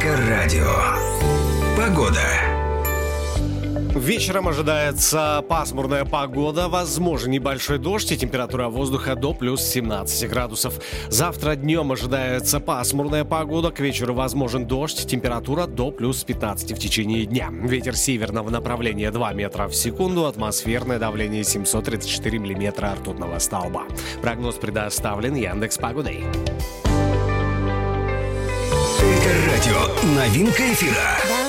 Эльдо Погода. Вечером ожидается пасмурная погода, возможен небольшой дождь и температура воздуха до плюс 17 градусов. Завтра днем ожидается пасмурная погода, к вечеру возможен дождь, температура до плюс 15 в течение дня. Ветер северного направления 2 метра в секунду, атмосферное давление 734 миллиметра ртутного столба. Прогноз предоставлен Яндекс.Погодой. Эльдо Радио. Новинка эфира.